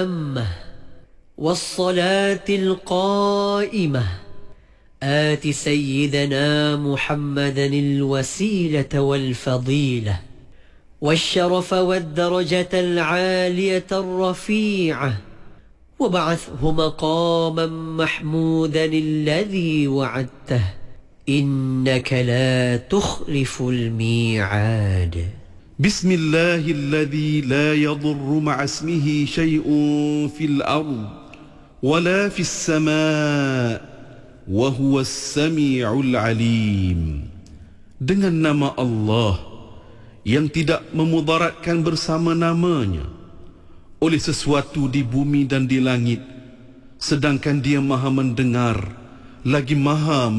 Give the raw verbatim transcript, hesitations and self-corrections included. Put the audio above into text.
التامة والصلاة القائمة آت سيدنا محمدا الوسيلة والفضيلة والشرف والدرجة العالية الرفيعة وابعثه مقاما محمودا الذي وعدته إنك لا تخلف الميعاد. بسم الله الذي لا يضر مع اسمه شيء في الأرض ولا في السماء وهو السميع العليم. Dengan nama Allah yang tidak memudaratkan bersama namanya oleh sesuatu di bumi dan di langit, sedangkan Dia Maha mendengar lagi Maha